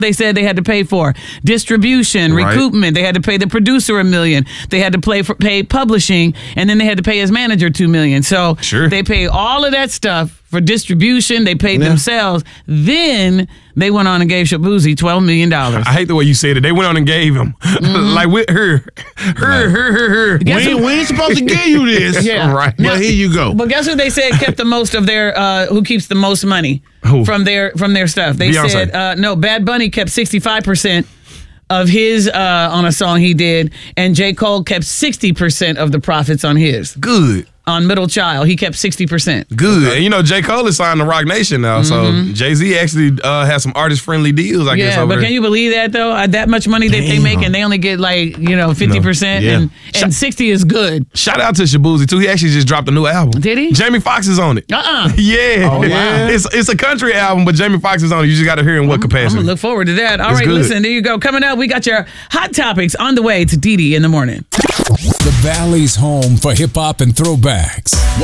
they said they had to pay for. Distribution, recoupment. They had to pay the producer $1 million. They had to pay publishing, and then they had to pay his manager $2 million. So they pay all of that stuff for distribution. They paid themselves. Then they went on and gave Shaboozey $12 million. I hate the way you said it. They went on and gave him. Like with her. We ain't supposed to give you this. Right. Well, here you go. But guess who they said kept the most of their, who keeps the most money from their stuff? They Beyonce. said, no, Bad Bunny kept 65% of his on a song he did, and J. Cole kept 60% of the profits on his. Good. On Middle Child, he kept 60%. Good. Okay. And you know, J. Cole is signed to Rock Nation now, so Jay-Z actually has some artist-friendly deals, I guess, over but there. Can you believe that, though? That much money that they make, and they only get, 50%, and 60 is good. Shout out to Shaboozey, too. He actually just dropped a new album. Did he? Jamie Foxx is on it. Yeah. Oh, wow. It's a country album, but Jamie Foxx is on it. You just got to hear in what capacity. I'm going to look forward to that. All right, listen, there you go. Coming up, we got your Hot Topics on the way to Didi in the morning. The Valley's home for hip-hop and throwbacks.